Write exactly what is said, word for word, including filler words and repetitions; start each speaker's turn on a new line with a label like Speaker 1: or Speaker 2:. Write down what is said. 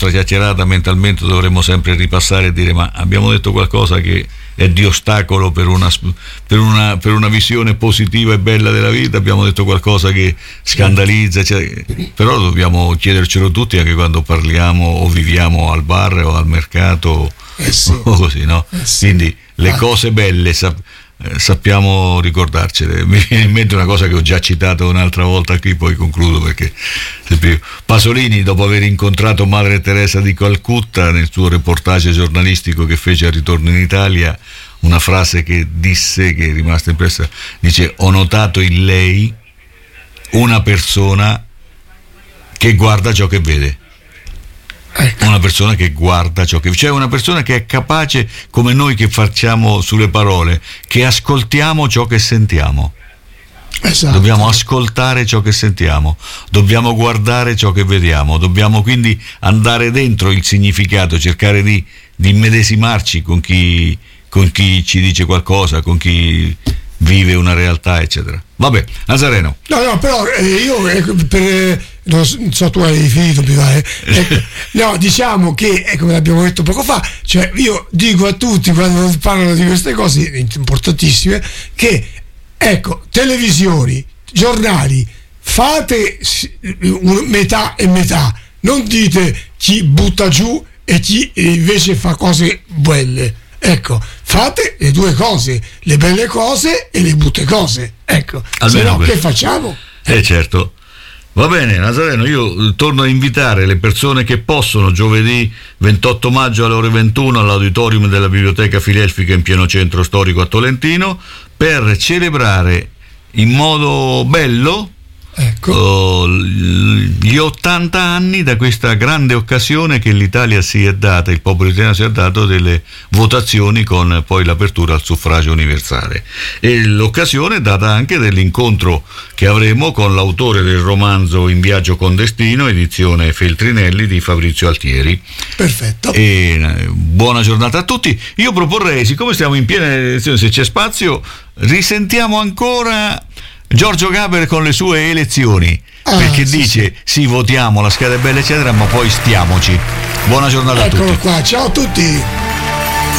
Speaker 1: nostra chiacchierata mentalmente dovremmo sempre ripassare e dire: ma abbiamo detto qualcosa che è di ostacolo per una, per una, per una visione positiva e bella della vita? Abbiamo detto qualcosa che scandalizza, cioè, però dobbiamo chiedercelo tutti anche quando parliamo o viviamo al bar o al mercato,
Speaker 2: eh sì.
Speaker 1: o così, no?
Speaker 2: Eh sì.
Speaker 1: Quindi le
Speaker 2: ah.
Speaker 1: cose belle sap- eh, sappiamo ricordarcele. Mi viene in mente una cosa che ho già citato un'altra volta qui, poi concludo, perché Pasolini, dopo aver incontrato Madre Teresa di Calcutta nel suo reportage giornalistico che fece al ritorno in Italia, una frase che disse, che è rimasta impressa, dice: ho notato in lei una persona che guarda ciò che vede.
Speaker 2: Ecco.
Speaker 1: Una persona che guarda ciò che, cioè una persona che è capace, come noi che facciamo sulle parole, che ascoltiamo ciò che sentiamo.
Speaker 2: Esatto.
Speaker 1: Dobbiamo ascoltare ciò che sentiamo, dobbiamo guardare ciò che vediamo, dobbiamo quindi andare dentro il significato, cercare di, di immedesimarci con chi, con chi ci dice qualcosa, con chi vive una realtà, eccetera. Vabbè, Nazareno.
Speaker 2: No, no, però eh, io eh, per, non so, tu hai finito, mi pare. Ecco, no, diciamo che, eh, come abbiamo detto poco fa, cioè io dico a tutti quando parlano di queste cose importantissime che, ecco, televisioni, giornali, fate metà e metà, non dite chi butta giù e chi invece fa cose belle. Ecco, fate le due cose, le belle cose e le brutte cose. Ecco, se no che facciamo?
Speaker 1: Eh certo. Va bene, Nazareno, io torno a invitare le persone che possono giovedì ventotto maggio alle ore ventuno all'auditorium della Biblioteca Filelfica in pieno centro storico a Tolentino per celebrare in modo bello, ecco, uh, gli ottanta anni da questa grande occasione che l'Italia si è data, il popolo italiano si è dato, delle votazioni con poi l'apertura al suffragio universale, e l'occasione è data anche dell'incontro che avremo con l'autore del romanzo In viaggio con destino, edizione Feltrinelli, di Fabrizio Altieri.
Speaker 2: Perfetto.
Speaker 1: E buona giornata a tutti. Io proporrei, siccome stiamo in piena elezione, se c'è spazio risentiamo ancora Giorgio Gaber con le sue elezioni, ah, perché sì, dice sì. sì, votiamo, la scheda è bella eccetera, ma poi stiamoci. Buona giornata.
Speaker 2: Eccolo
Speaker 1: a tutti.
Speaker 2: Qua, ciao a tutti.